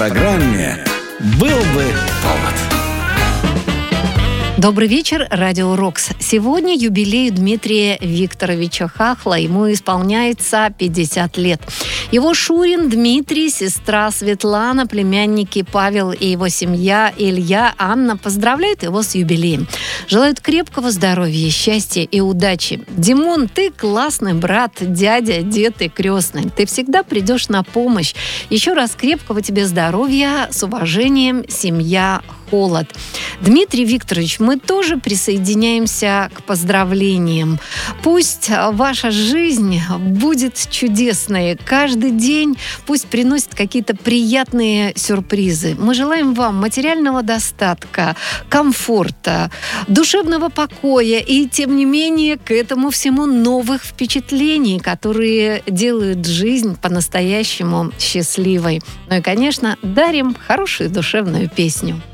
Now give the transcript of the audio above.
программе «Был бы повод». Добрый вечер, Радио Рокс. Сегодня юбилей Дмитрия Викторовича Хахла. Ему исполняется 50 лет. Его шурин Дмитрий, сестра Светлана, племянники Павел и его семья Илья, Анна поздравляют его с юбилеем. Желают крепкого здоровья, счастья и удачи. Димон, ты классный брат, дядя, дед и крестный. Ты всегда придешь на помощь. Еще раз крепкого тебе здоровья. С уважением, семья Холод. Дмитрий Викторович, мы тоже присоединяемся к поздравлениям. Пусть ваша жизнь будет чудесной. Каждый день пусть приносит какие-то приятные сюрпризы. Мы желаем вам материального достатка, комфорта, душевного покоя и, тем не менее, к этому всему новых впечатлений, которые делают жизнь по-настоящему счастливой. Ну и, конечно, дарим хорошую душевную песню.